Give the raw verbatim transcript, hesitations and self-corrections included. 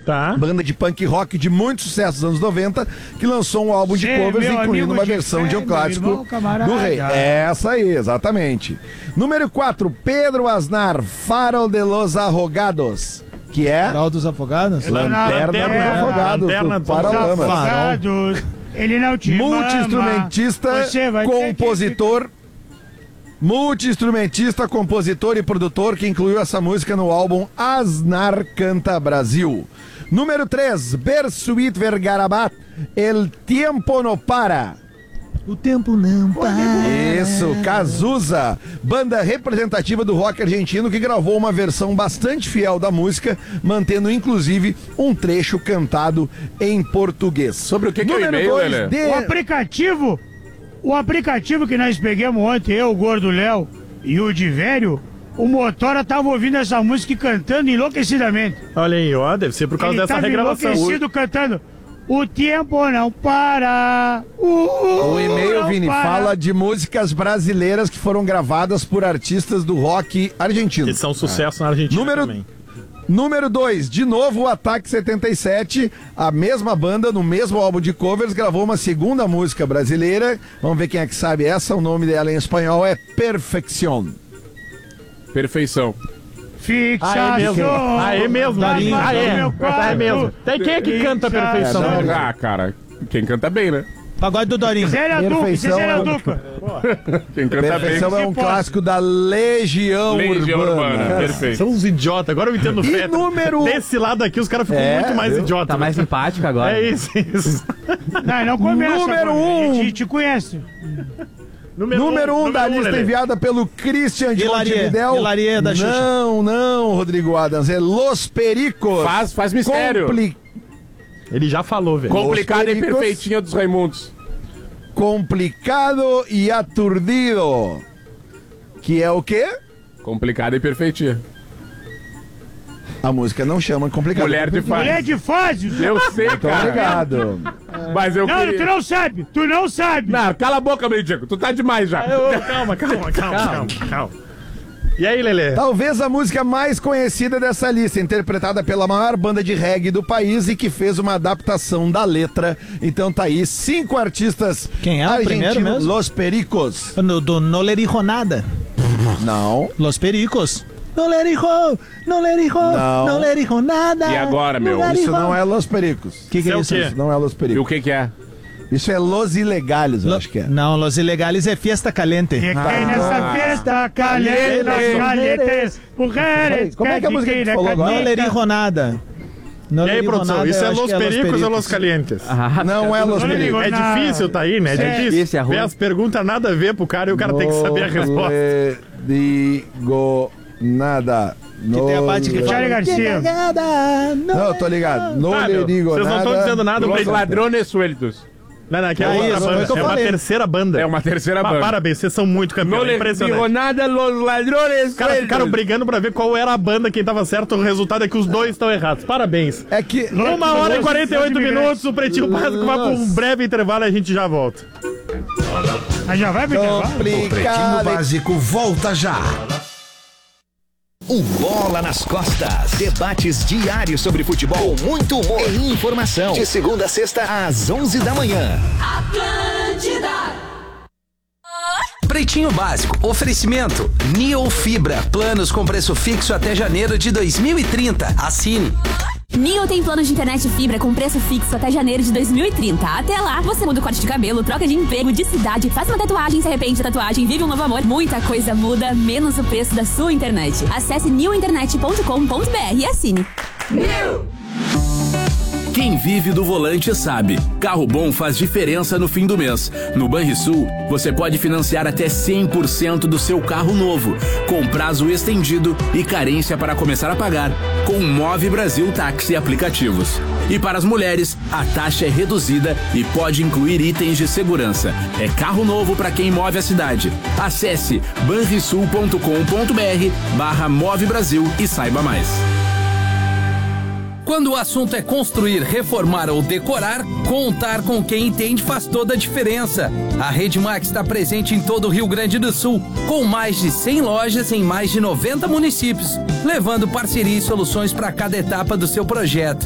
Tá. Banda de punk rock de muito sucesso dos anos noventa, que lançou um álbum de Sim, covers, meu incluindo uma de versão fé, de um meu clássico irmão, camarada. do rei. Essa aí, exatamente. Número quatro, Pedro Aznar, Farol de los Arrogados, que é Farol dos Afogados? Lanterna dos Afogados, Lanterna do dos Paralamas. Afogados, ele não te Multi-instrumentista, mama, você vai ter compositor... Multi-instrumentista, compositor e produtor que incluiu essa música no álbum Aznar Canta Brasil. Número três, Bersuit Vergarabat, El Tiempo No Para. O tempo não para. Isso, Cazuza, banda representativa do rock argentino que gravou uma versão bastante fiel da música, mantendo inclusive um trecho cantado em português. Sobre o que, que é o Número e-mail, dois, Lelê? de... O aplicativo, o aplicativo que nós pegamos ontem, eu, o Gordo Léo e o Divério, o Motora tava ouvindo essa música e cantando enlouquecidamente. Olha aí, ó, deve ser por causa Ele dessa tava regravação. enlouquecido cantando. O tempo não para. Uh, O e-mail, não Vini, para. fala de músicas brasileiras que foram gravadas por artistas do rock argentino. Que são sucesso na Argentina Número- também. Número dois, de novo o Ataque setenta e sete, a mesma banda, no mesmo álbum de covers, gravou uma segunda música brasileira. Vamos ver quem é que sabe essa, o nome dela em espanhol é Perfección. Perfeição. Fixação. Aí mesmo, aí mesmo, da aí, massa do aí, meu quarto. aí mesmo. Tem quem é que canta a perfeição? É, né? Ah, cara, quem canta bem, né? Pagode do Dorinho. Zé era Duca, Perfeição Zé era é- Duca. Quem canta Perfeição bem. é um pode. clássico da Legião, Legião Urbana. Urbana, perfeito. São uns idiotas, agora eu entendo o E Fetter. número- Desse lado aqui os caras ficam É, muito mais viu? idiotas. Tá mais simpático agora. É isso, isso. Não, não começa. Número agora, um. A gente te conhece. Número um da lista Lelê. enviada pelo Christian de Hilarie, Montevidéu. Hilarie da Xuxa. Não, não, Rodrigo Adams, é Los Pericos. Faz, faz mistério. Compli- Ele já falou, velho. Complicado e Pericos. perfeitinha dos Raimundos. Complicado e aturdido. Que é o quê? Complicado e perfeitinha. A música não chama complicado. Mulher de fase. Mulher de fases. Eu sei, Muito cara. obrigado. Mas eu Não, queria... tu não sabe. Tu não sabe. Não, cala a boca, mendigo. Tu tá demais já. Ô, calma, calma, calma, calma, calma. E aí, Lelê? Talvez a música mais conhecida dessa lista, interpretada pela maior banda de reggae do país e que fez uma adaptação da letra. Então tá aí, cinco artistas Quem é o primeiro argentinos, mesmo? Los Pericos. No, do No Le Dijo Nada. Não. Los Pericos. No le dijo, no le dijo, Não. no le dijo nada. E agora, meu? No le Isso dijo- não é Los Pericos. Que que Isso é é o isso? quê? Isso não é Los E o Pericos. que que é? Isso é Los Ilegales, eu acho que é. Não, Los Ilegales é Fiesta Caliente. Que quem nessa festa caliente, calientes, mulheres. Como é que é a música que tu falou agora? No le dijo nada. No E le aí, dijo produção? nada, Isso eu é acho Los que Pericos ou Los Calientes? Ah, Não é Los Não Pericos. digo É nada. difícil, tá aí, né? É Sim. difícil. Difícil, é ruim. Vê as perguntas nada a ver pro cara e o cara tem que saber a resposta. Não digo nada. Que tem a parte que No- fala... Charlie Garcia. Não, eu tô ligado. Não Tá, lhe meu, digo vocês não nada. estão dizendo nada, Los Preto. Ladrones Sueltos. Não, não, aqui é, É outra isso, foi o banda. que eu É uma falei. terceira banda. É uma terceira Pa- banda. Parabéns, vocês são muito Não campeões. lhe Impressionante. digo nada, Los Ladrones Os caras Sueltos. ficaram brigando pra ver qual era a banda, quem tava certo. O resultado é que os dois estão errados. Parabéns. É que. Uma hora e quarenta e oito Los minutos, o Pretinho Básico vai pra um Nossa. breve intervalo e a gente já volta. Ah, já vai pro intervalo? Pretinho Complicado. Básico volta já. Um Bola nas Costas. Debates diários sobre futebol, muito humor e informação. De segunda a sexta, às onze da manhã. Pretinho Básico, oferecimento Neo Fibra, planos com preço fixo até janeiro de dois mil e trinta. Assine. Neo tem planos de internet fibra com preço fixo até janeiro de dois mil e trinta. Até lá, você muda o corte de cabelo, troca de emprego, de cidade, faz uma tatuagem, se arrepende da tatuagem, vive um novo amor. Muita coisa muda, menos o preço da sua internet. Acesse new internet ponto com ponto b r e assine. Quem vive do volante sabe, carro bom faz diferença no fim do mês. No Banrisul, você pode financiar até cem por cento do seu carro novo, com prazo estendido e carência para começar a pagar, com o Move Brasil Táxi Aplicativos. E para as mulheres, a taxa é reduzida e pode incluir itens de segurança. É carro novo para quem move a cidade. Acesse banrisul ponto com ponto b r barra Move Brasil e saiba mais. Quando o assunto é construir, reformar ou decorar, contar com quem entende faz toda a diferença. A Redmax está presente em todo o Rio Grande do Sul, com mais de cem lojas em mais de noventa municípios, levando parceria e soluções para cada etapa do seu projeto.